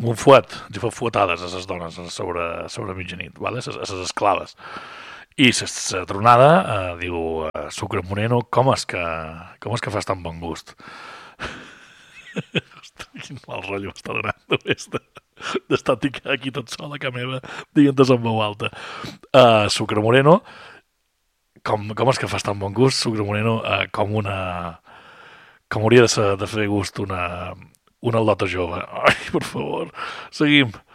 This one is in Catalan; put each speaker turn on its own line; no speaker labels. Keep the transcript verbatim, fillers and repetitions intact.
un fuet, jo fa fuetades a les dones sobre, sobre mitjanit, vale? a les esclaves. I la tronada eh, diu, eh, Sucre Moreno, com és que, com és que fas tan bon gust? Ostres, quin mal rotllo m'està donant només de, d'estar ticant aquí tot sol a casa meva dient-te en veu alta. Uh, Sucre Moreno, com, com és que fas tan bon gust? Sucre Moreno, uh, com una... com hauria de, ser, de fer gust una, una aldota jove. Ai, per favor, seguim.